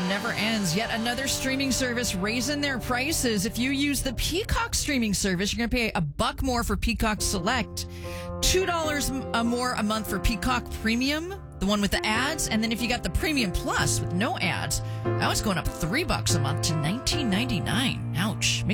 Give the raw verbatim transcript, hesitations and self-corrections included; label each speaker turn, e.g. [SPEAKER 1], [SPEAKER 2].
[SPEAKER 1] never ends. Yet another streaming service raising their prices. If you use the Peacock streaming service, you're going to pay a buck more for Peacock Select, two dollars more a month for Peacock Premium, the one with the ads. And then if you got the Premium Plus with no ads, that was going up three bucks a month to nineteen ninety-nine. Ouch.